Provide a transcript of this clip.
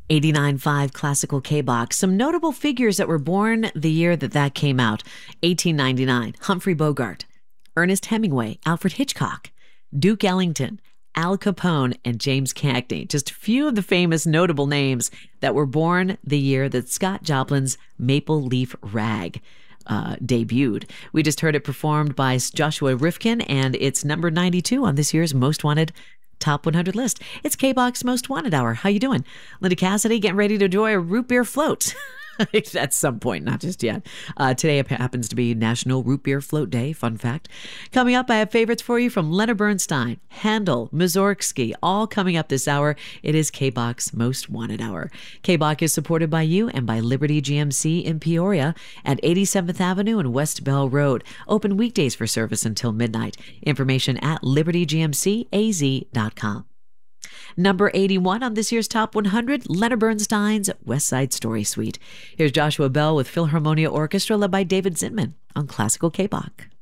89.5 Classical K-Box. Some notable figures that were born the year that came out. 1899, Humphrey Bogart, Ernest Hemingway, Alfred Hitchcock, Duke Ellington, Al Capone, and James Cagney. Just a few of the famous notable names that were born the year that Scott Joplin's Maple Leaf Rag debuted. We just heard it performed by Joshua Rifkin, and it's number 92 on this year's Most Wanted Top 100 list. It's K-Box Most Wanted Hour. How you doing? Linda Cassidy getting ready to enjoy a root beer float. At some point, not just yet. Today happens to be National Root Beer Float Day. Fun fact. Coming up, I have favorites for you from Leonard Bernstein, Handel, Mussorgsky, all coming up this hour. It is K-Box Most Wanted Hour. K-Box is supported by you and by Liberty GMC in Peoria at 87th Avenue and West Bell Road. Open weekdays for service until midnight. Information at libertygmcaz.com. Number 81 on this year's Top 100, Leonard Bernstein's West Side Story Suite. Here's Joshua Bell with Philharmonia Orchestra led by David Zinman on Classical K-Bach.